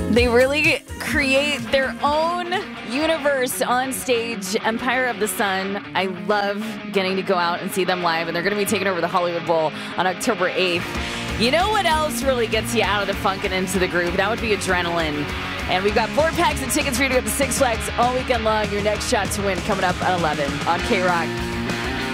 They really create their own universe on stage, Empire of the Sun. I love getting to go out and see them live, and they're going to be taking over the Hollywood Bowl on October 8th. You know what else really gets you out of the funk and into the groove? That would be adrenaline. And we've got 4 packs of tickets for you to go to Six Flags all weekend long. Your next shot to win coming up at 11 on K-Rock.